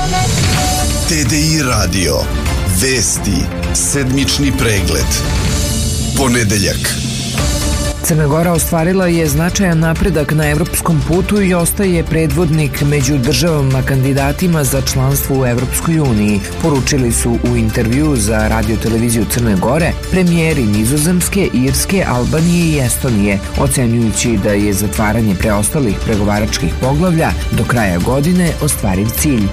TDI Radio. Vesti. Sedmični pregled. Ponedeljak. Crna Gora ostvarila je značajan napredak na evropskom putu i ostaje predvodnik među državama kandidatima za članstvo u Evropskoj uniji, poručili su u intervju za radio-televiziju Crne Gore premijeri Nizozemske, Irske, Albanije i Estonije, ocenjujući da je zatvaranje preostalih pregovaračkih poglavlja do kraja godine ostvariv cilj.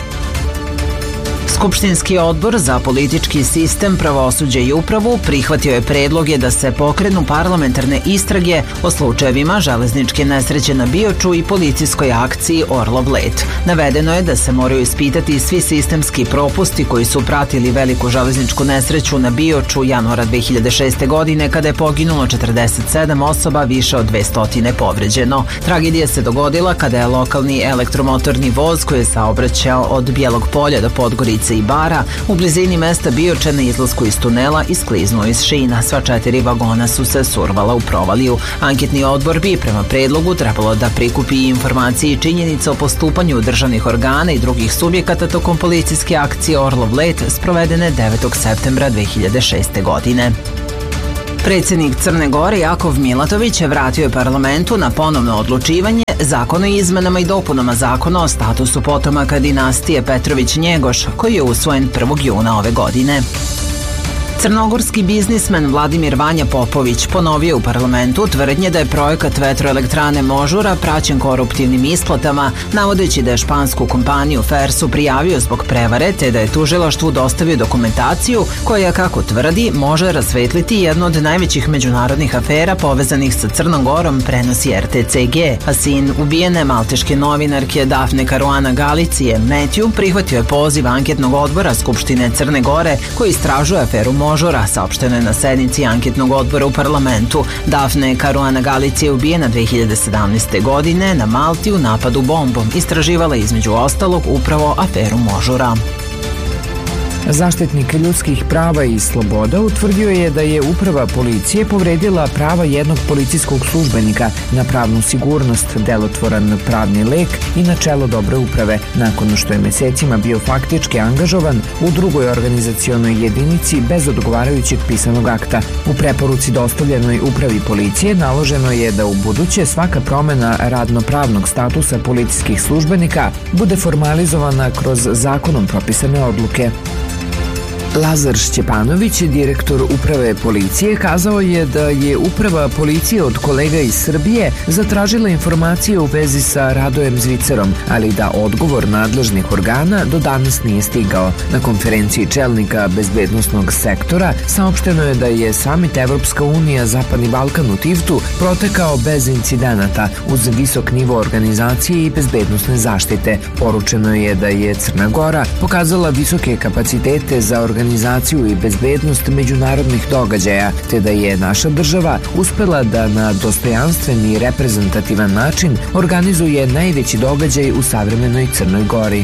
Skupštinski odbor za politički sistem, pravosuđe i upravu prihvatio je predloge da se pokrenu parlamentarne istrage o slučajevima železničke nesreće na Bioču i policijskoj akciji Orlov let. Navedeno je da se moraju ispitati svi sistemski propusti koji su pratili veliku železničku nesreću na Bioču januara 2006. godine kada je poginulo 47 osoba, više od 200 povređeno. Tragedija se dogodila kada je lokalni elektromotorni voz koji je saobraćao od Bijelog polja do Podgorice i Bara u blizini mesta Bioče na izlasku iz tunela iskliznuo iz šina. Sva 4 vagona su se survala u provaliju. Anketni odbor bi prema predlogu trebalo da prikupi informacije i činjenice o postupanju državnih organa i drugih subjekata tokom policijske akcije Orlov let sprovedene 9. septembra 2006. godine. Predsjednik Crne Gore Jakov Milatović vratio je parlamentu na ponovno odlučivanje Zakon o izmenama i dopunama Zakona o statusu potomaka dinastije Petrović-Njegoš, koji je usvojen 1. juna ove godine. Crnogorski biznismen Vladimir Vanja Popović ponovio u parlamentu tvrdnje da je projekat vetroelektrane Možura praćen koruptivnim isplatama, navodeći da je špansku kompaniju Fersu prijavio zbog prevare te da je tužilaštvu dostavio dokumentaciju koja, kako tvrdi, može rasvetliti jednu od najvećih međunarodnih afera povezanih sa Crnom Gorom, prenosi RTCG, a sin ubijene malteške novinarke Dafne Caruana Galicije, Matthew, prihvatio je poziv anketnog odbora Skupštine Crne Gore koji istražuje aferu Možura, saopšteno je na sednici anketnog odbora u parlamentu. Dafne Caruana Galicija je ubijena 2017. godine na Malti u napadu bombom. Istraživala je između ostalog upravo aferu Možura. Zaštitnik ljudskih prava i sloboda utvrdio je da je uprava policije povredila prava jednog policijskog službenika na pravnu sigurnost, delotvoran pravni lek i načelo dobre uprave, nakon što je mesecima bio faktički angažovan u drugoj organizacionoj jedinici bez odgovarajućeg pisanog akta. U preporuci dostavljenoj upravi policije naloženo je da u buduće svaka promena radno-pravnog statusa policijskih službenika bude formalizovana kroz zakonom propisane odluke. Lazar Šćepanović, direktor uprave policije, kazao je da je uprava policije od kolega iz Srbije zatražila informacije u vezi sa Radojem Zvicerom, ali da odgovor nadležnih organa do danas nije stigao. Na konferenciji čelnika bezbednosnog sektora saopšteno je da je samit Evropska unija Zapadni Balkan u Tivtu protekao bez incidenata uz visok nivo organizacije i bezbednosne zaštite. Poručeno je da je Crna Gora pokazala visoke kapacitete za organizaciju i bezbednost međunarodnih događaja, te da je naša država uspela da na dostojanstven i reprezentativan način organizuje najveći događaj u savremenoj Crnoj Gori.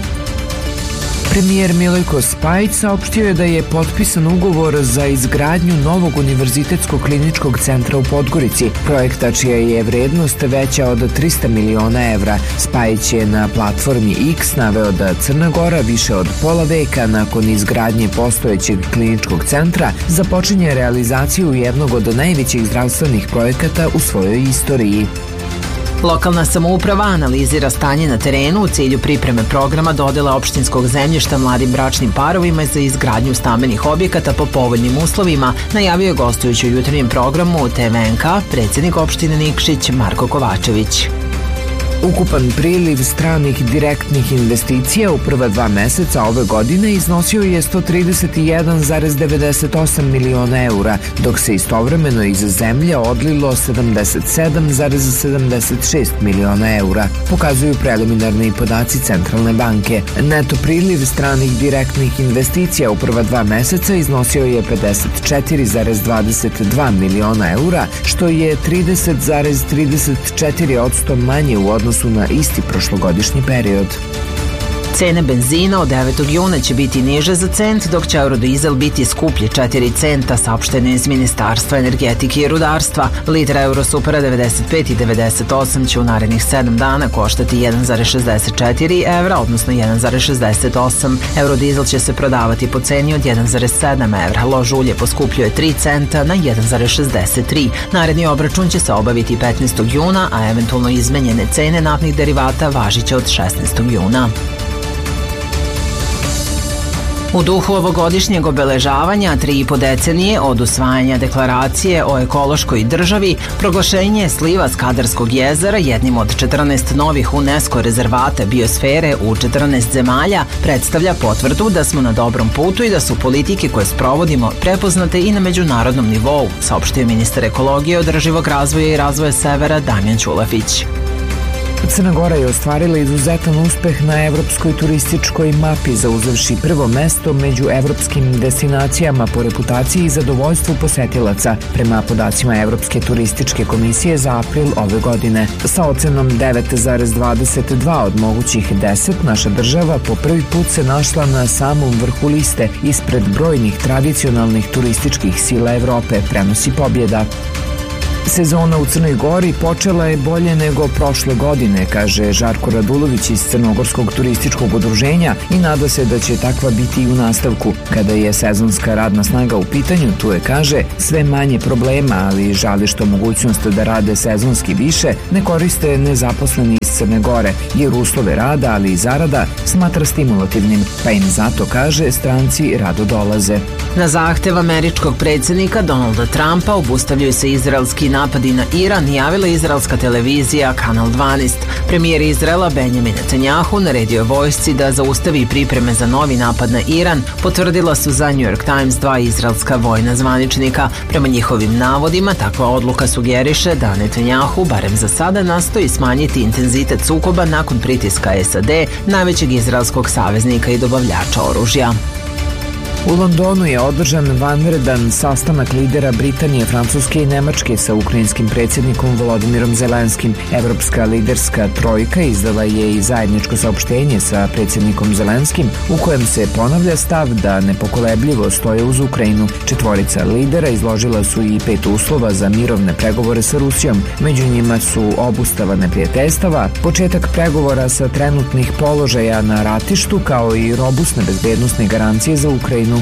Premijer Milojko Spajić saopštio je da je potpisan ugovor za izgradnju novog univerzitetskog kliničkog centra u Podgorici, projekta čija je vrednost veća od 300 miliona evra. Spajić je na platformi X naveo da Crna Gora više od pola veka nakon izgradnje postojećeg kliničkog centra započinje realizaciju jednog od najvećih zdravstvenih projekata u svojoj istoriji. Lokalna samouprava analizira stanje na terenu u cilju pripreme programa dodela opštinskog zemljišta mladim bračnim parovima za izgradnju stambenih objekata po povoljnim uslovima, najavio je gostujući u jutarnjem programu TVNK predsjednik opštine Nikšić Marko Kovačević. Ukupan priliv stranih direktnih investicija u prva 2 meseca ove godine iznosio je 131,98 miliona eura, dok se istovremeno iz zemlje odlilo 77,76 miliona eura, pokazuju preliminarni podaci Centralne banke. Neto priliv stranih direktnih investicija u prva 2 meseca iznosio je 54,22 miliona eura, što je 30,34% manje u odnosu na isti prošlogodišnji period. Cene benzina od 9. juna će biti niže za cent, dok će eurodizel biti skuplji 4 centa, saopšteno iz Ministarstva energetike i rudarstva. Litra Eurosupera 95 i 98 će u narednih 7 dana koštati 1,64 evra, odnosno 1,68. Eurodizel će se prodavati po ceni od 1,7 evra. Lož ulje poskupljuje 3 centa na 1,63. Naredni obračun će se obaviti 15. juna, a eventualno izmenjene cene naftnih derivata važiće od 16. juna. U duhu ovogodišnjeg obeležavanja 3,5 decenije od usvajanja deklaracije o ekološkoj državi, proglašenje sliva Skadarskog jezera jednim od 14 novih UNESCO rezervata biosfere u 14 zemalja predstavlja potvrdu da smo na dobrom putu i da su politike koje sprovodimo prepoznate i na međunarodnom nivou, saopštio ministar ekologije, održivog razvoja i razvoja severa Damjan Ćulafić. Crna Gora je ostvarila izuzetan uspeh na evropskoj turističkoj mapi, zauzevši prvo mesto među evropskim destinacijama po reputaciji i zadovoljstvu posetilaca, prema podacima Evropske turističke komisije za april ove godine. Sa ocenom 9,22 od mogućih 10, naša država po prvi put se našla na samom vrhu liste ispred brojnih tradicionalnih turističkih sila Evrope, prenosi Pobjeda. Sezona u Crnoj Gori počela je bolje nego prošle godine, kaže Žarko Radulović iz Crnogorskog turističkog udruženja i nada se da će takva biti i u nastavku. Kada je sezonska radna snaga u pitanju, tu je, kaže, sve manje problema, ali žali što mogućnost da rade sezonski više ne koriste nezaposleni iz Crne Gore, jer uslove rada, ali i zarada smatra stimulativnim, pa im zato, kaže, stranci rado dolaze. Na zahtev američkog predsjednika Donalda Trumpa obustavljaju se izraelski napadi na Iran, javila izraelska televizija Kanal 12. Premijer Izraela Benjamin Netanjahu naredio je vojsci da zaustavi pripreme za novi napad na Iran, potvrdila su za New York Times 2 izraelska vojna zvaničnika. Prema njihovim navodima, takva odluka sugeriše da Netanjahu, barem za sada, nastoji smanjiti intenzitet sukoba nakon pritiska SAD, najvećeg izraelskog saveznika i dobavljača oružja. U Londonu je održan vanredan sastanak lidera Britanije, Francuske i Nemačke sa ukrajinskim predsjednikom Volodimirom Zelenskim. Evropska liderska trojka izdala je i zajedničko saopštenje sa predsjednikom Zelenskim u kojem se ponavlja stav da nepokolebljivo stoje uz Ukrajinu. Četvorica lidera izložila su i 5 uslova za mirovne pregovore sa Rusijom. Među njima su obustava neprijateljstava, početak pregovora sa trenutnih položaja na ratištu, kao i robustne bezbednosne garancije za Ukrajinu